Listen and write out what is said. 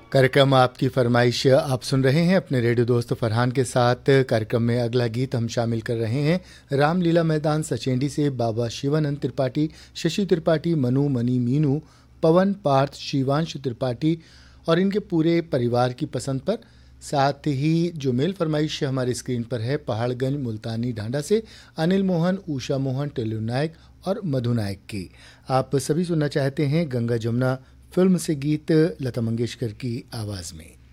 कार्यक्रम आपकी फरमाइश आप सुन रहे हैं अपने रेडियो दोस्त फरहान के साथ। कार्यक्रम में अगला गीत हम शामिल कर रहे हैं रामलीला मैदान सचेंडी से बाबा शिवानंद त्रिपाठी, शशि त्रिपाठी, मनु, मनी, मीनू, पवन, पार्थ, शिवांश त्रिपाठी और इनके पूरे परिवार की पसंद पर। साथ ही जो मेल फरमाइश हमारे स्क्रीन पर है पहाड़गंज मुल्तानी ढांडा से अनिल मोहन, उषा मोहन, टेलू नायक और मधु नायक की। आप सभी सुनना चाहते हैं गंगा जमुना फिल्म से गीत लता मंगेशकर की आवाज़ में।